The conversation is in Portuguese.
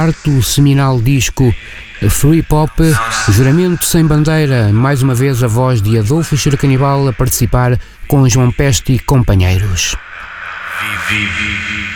quarto seminal disco Free Pop, Juramento Sem Bandeira, mais uma vez a voz de Adolfo Cheiro Canibal a participar com João Peste e companheiros.